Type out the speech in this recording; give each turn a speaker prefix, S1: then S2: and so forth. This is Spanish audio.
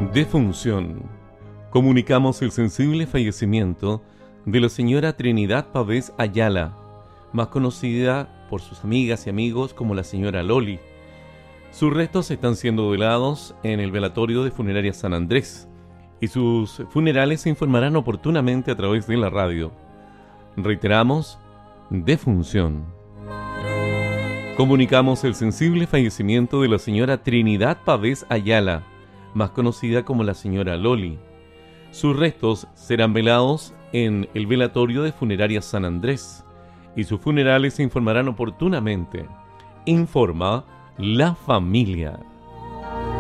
S1: Defunción. Comunicamos el sensible fallecimiento de la señora Trinidad Pavés Ayala, más conocida por sus amigas y amigos como la señora Loli. Sus restos están siendo velados en el velatorio de Funeraria San Andrés y sus funerales se informarán oportunamente a través de la radio. Reiteramos, defunción. Comunicamos el sensible fallecimiento de la señora Trinidad Pavés Ayala, más conocida como la señora Loli. Sus restos serán velados en el velatorio de Funeraria San Andrés y sus funerales se informarán oportunamente. Informa la familia.